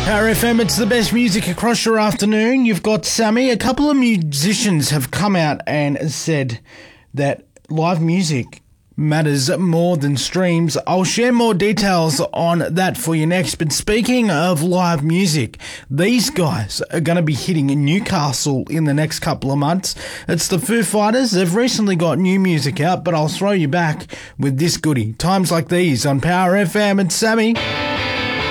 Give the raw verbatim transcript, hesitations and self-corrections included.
Power F M, it's the best music across your afternoon. You've got Sammy. A couple of musicians have come out and said that live music matters more than streams. I'll share more details on that for you next. But speaking of live music, these guys are going to be hitting Newcastle in the next couple of months. It's the Foo Fighters. They've recently got new music out, but I'll throw you back with this goodie. Times like these on Power F M. It's Sammy.